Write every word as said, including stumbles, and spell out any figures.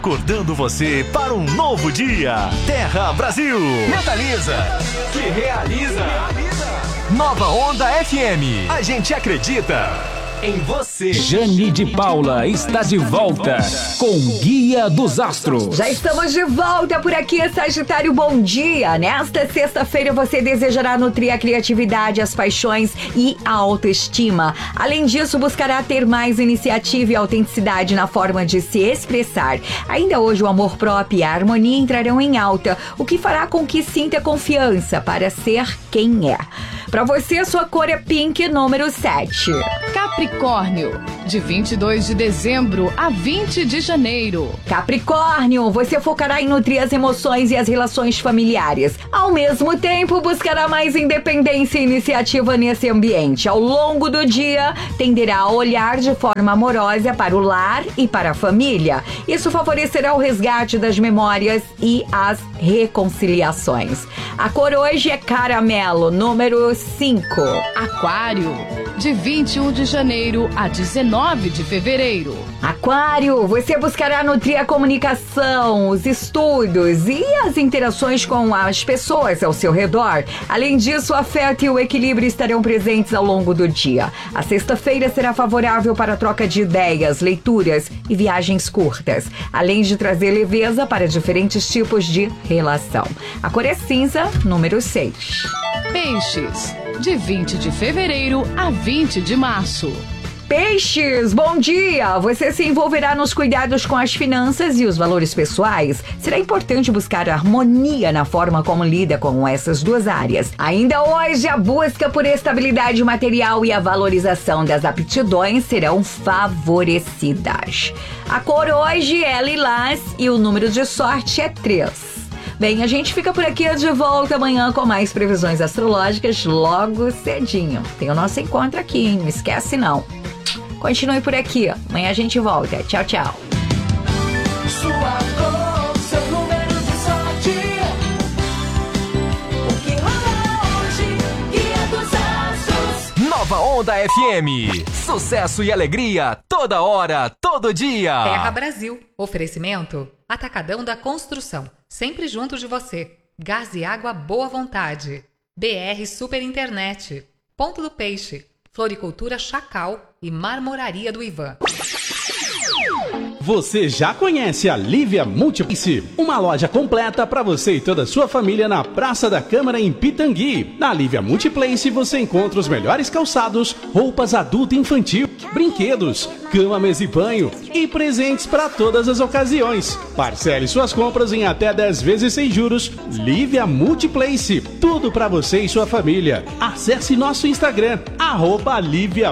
acordando você para um novo dia. Terra Brasil. Mentaliza. Que realiza. Nova Onda F M. A gente acredita em você. Jane de Paula está de volta com Guia dos Astros. Já estamos de volta por aqui, Sagitário, bom dia. Nesta sexta-feira você desejará nutrir a criatividade, as paixões e a autoestima. Além disso, buscará ter mais iniciativa e autenticidade na forma de se expressar. Ainda hoje o amor próprio e a harmonia entrarão em alta, o que fará com que sinta confiança para ser quem é. Para você, sua cor é pink, número sete. Capricórnio, de vinte e dois de dezembro a vinte de janeiro. Capricórnio, você focará em nutrir as emoções e as relações familiares. Ao mesmo tempo, buscará mais independência e iniciativa nesse ambiente. Ao longo do dia, tenderá a olhar de forma amorosa para o lar e para a família. Isso favorecerá o resgate das memórias e as reconciliações. A cor hoje é caramelo, número cinco. Aquário, de vinte e um de janeiro a dezenove de fevereiro. Aquário, você buscará nutrir a comunicação, os estudos e as interações com as pessoas ao seu redor. Além disso, o afeto e o equilíbrio estarão presentes ao longo do dia. A sexta-feira será favorável para a troca de ideias, leituras e viagens curtas, além de trazer leveza para diferentes tipos de relação. A cor é cinza, número seis. Peixes, de vinte de fevereiro a vinte de março. Peixes, bom dia! Você se envolverá nos cuidados com as finanças e os valores pessoais. Será importante buscar harmonia na forma como lida com essas duas áreas. Ainda hoje, a busca por estabilidade material e a valorização das aptidões serão favorecidas. A cor hoje é lilás e o número de sorte é três. Bem, a gente fica por aqui de volta amanhã com mais previsões astrológicas logo cedinho. Tem o nosso encontro aqui, hein? Não esquece não. Continue por aqui. Amanhã a gente volta. Tchau, tchau. Sua cor, seu número de sorte. O que rola hoje? Guia dos Astros. Nova Onda F M. Sucesso e alegria toda hora, todo dia. Terra Brasil. Oferecimento Atacadão da Construção. Sempre junto de você. Gás e água boa vontade. B R Super Internet. Ponto do Peixe. Floricultura Chacal e Marmoraria do Ivan. Você já conhece a Lívia Multiplace, uma loja completa para você e toda a sua família na Praça da Câmara em Pitangui. Na Lívia Multiplace você encontra os melhores calçados, roupas adulto e infantil, brinquedos, cama, mesa e banho e presentes para todas as ocasiões. Parcele suas compras em até dez vezes sem juros. Lívia Multiplace, tudo para você e sua família. Acesse nosso Instagram, arroba Lívia